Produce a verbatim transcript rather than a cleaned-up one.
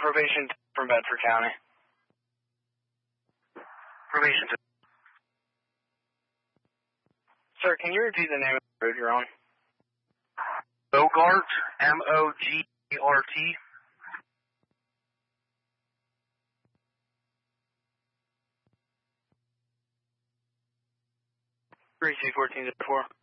Probation from Bedford County. Probation. Sir, can you repeat the name of the road you're on? Bogart, M O G R T. three C fourteen zero four.